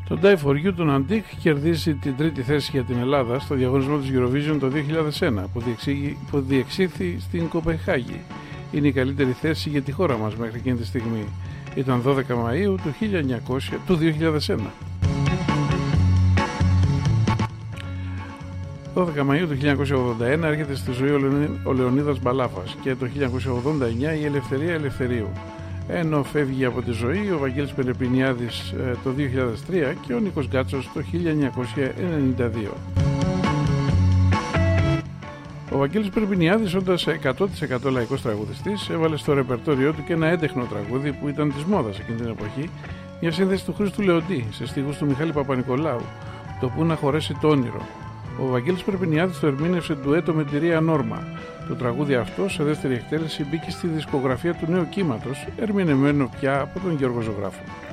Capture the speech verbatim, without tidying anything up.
Το Die For You των Antique κερδίζει την τρίτη θέση για την Ελλάδα στο διαγωνισμό της Eurovision το δύο χιλιάδες ένα που, διεξήγη, που διεξήχθη στην Κοπενχάγη. Είναι η καλύτερη θέση για τη χώρα μας μέχρι εκείνη τη στιγμή. Ήταν δώδεκα Μαΐου του, χίλια εννιακόσια, του δύο χιλιάδες ένα. δώδεκα Μαΐου του χίλια εννιακόσια ογδόντα ένα έρχεται στη ζωή ο Λεωνίδας Μπαλάφας και το χίλια εννιακόσια ογδόντα εννιά η Ελευθερία Ελευθερίου. Ενώ φεύγει από τη ζωή ο Βαγγέλης Περεπινιάδης το δύο χιλιάδες τρία και ο Νίκος Γκάτσος το χίλια εννιακόσια ενενήντα δύο. Ο Βαγγέλης Περεπινιάδης, όντας εκατό τοις εκατό λαϊκός τραγουδιστής, έβαλε στο ρεπερτόριό του και ένα έντεχνο τραγούδι που ήταν της μόδας εκείνη την εποχή, μια σύνθεση του Χρήστου Λεοντή σε στίχους του Μιχάλη Παπα-Νικολάου, το «Πού να χωρέσει το όνειρο». Ο Βαγγέλης Περεπινιάδης το ερμήνευσε ντουέτο με τη Ρία Νόρμα. Το τραγούδι αυτό, σε δεύτερη εκτέλεση, μπήκε στη δισκογραφία του νέου κύματος, ερμηνευμένο πια από τον Γιώργο Ζωγράφο.